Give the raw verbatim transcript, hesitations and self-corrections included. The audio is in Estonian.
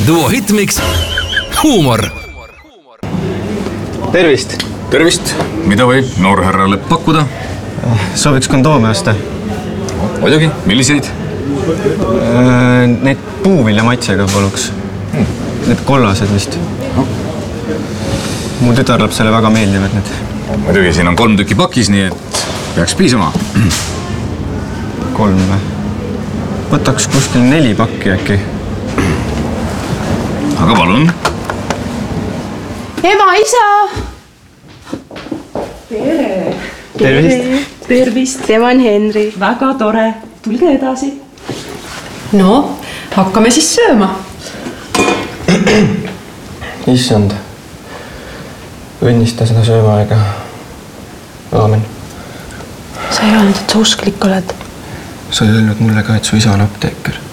Duo Hitmix, huumor. Tervist! Tervist! Mida võib noorhärrale pakkuda? Sooviks kondoome osta. Muidugi, milliseid? Need puuvilja maitsega paluks. Hmm. Need kollased vist. No. Mu tütarlapsele väga meeldivad need. Muidugi, siin on kolm tükki pakis, nii et peaks piisama. Kolm või? Võtaks kuskil neli pakki äkki. Aga palun. Ema, isa! Tere! Tervist! Tervist! Tema on Henri. Väga tore. Tulge edasi. No, hakkame siis sööma. Issand. Õnnista seda söömaaega. Aamen. Sa ei öelnud, et sa usklik oled. Sa ei öelnud mulle ka, et su isa on apteeker.